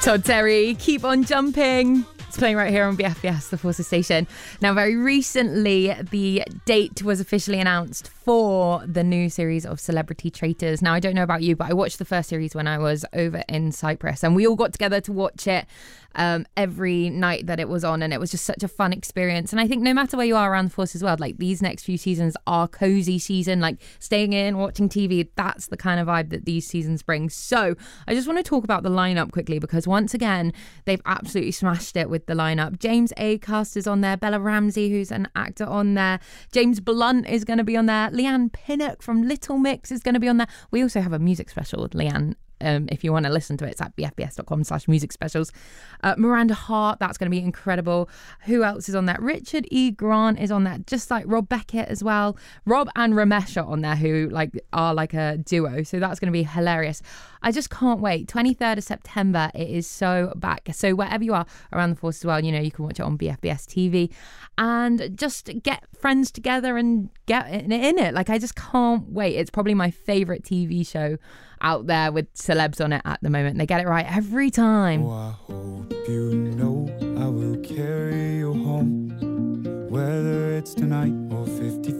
Todd Terry, Keep on Jumping. It's playing right here on BFBS, the Forces station. Now, very recently, the date was officially announced for the new series of Celebrity Traitors. Now, I don't know about you, but I watched the first series when I was over in Cyprus, and we all got together to watch it every night that it was on, and it was just such a fun experience. And I think no matter where you are around the Forces world, like, these next few seasons are cozy season, like staying in, watching TV. That's the kind of vibe that these seasons bring. So I just want to talk about the lineup quickly, because once again, they've absolutely smashed it with the lineup. James Acaster is on there, Bella Ramsey, who's an actor, on there, James Blunt is going to be on there, Leanne Pinnock from Little Mix is going to be on there. We also have a music special with Leanne. If you want to listen to it, it's at bfbs.com/music specials. Miranda Hart, that's going to be incredible. Who else is on that? Richard E. Grant is on that, just like Rob Beckett as well. Rob and Ramesh are on there, who are like a duo, so that's going to be hilarious. I just can't wait. 23rd of September, it is so back. So wherever you are around the Force as well, you know, you can watch it on BFBS TV and just get friends together and get in it. Like, I just can't wait. It's probably my favourite TV show out there with celebs on it at the moment. They get it right every time. Oh, I hope you know I will carry you home, whether it's tonight